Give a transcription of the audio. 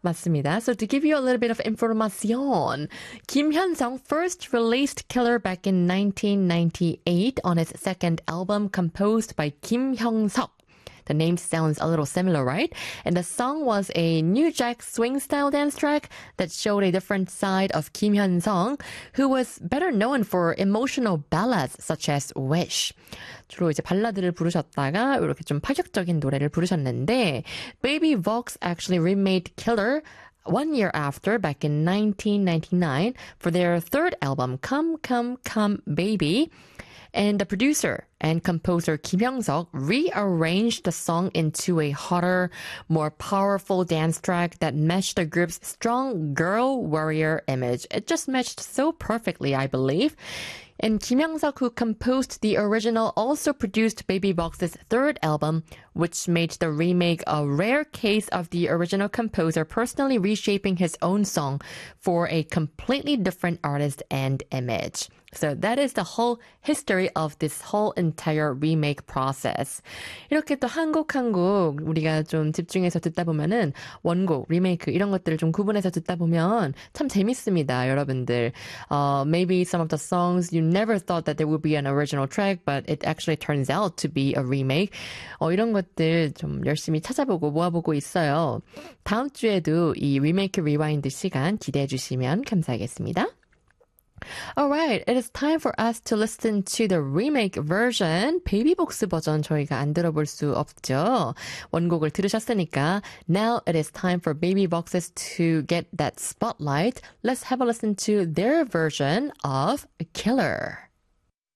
맞습니다. So to give you a little bit of information, Kim Hyun-sung first released Killer back in 1998 on his second album composed by Kim Hyung-seok. The name sounds a little similar, right? And the song was a New Jack Swing style dance track that showed a different side of Kim Hyun-sung, who was better known for emotional ballads such as Wish. 주로 이제 발라드를 부르셨다가 이렇게 좀 파격적인 노래를 부르셨는데 Baby Vox actually remade Killer 1 year after, back in 1999, for their third album, Come, Come, Come, Baby. And the producer and composer Kim Hyung-seok rearranged the song into a hotter, more powerful dance track that matched the group's strong girl warrior image. It just matched so perfectly, I believe. And Kim Hyung-seok, who composed the original, also produced Baby Box's third album, which made the remake a rare case of the original composer personally reshaping his own song for a completely different artist and image. So that is the whole history of this whole entire remake process. 이렇게 또 한 곡 한 곡 우리가 좀 집중해서 듣다 보면은 원곡, 리메이크 이런 것들을 좀 구분해서 듣다 보면 참 재밌습니다, 여러분들. Maybe some of the songs you never thought that there would be an original track, but it actually turns out to be a remake. 이런 것들 좀 열심히 찾아보고 모아보고 있어요. 다음 주에도 이 리메이크 리와인드 시간 기대해 주시면 감사하겠습니다. Alright, it is time for us to listen to the remake version. 베이비복스 버전 저희가 안 들어볼 수 없죠. 원곡을 들으셨으니까 now it is time for Baby Boxes to get that spotlight. Let's have a listen to their version of Killer.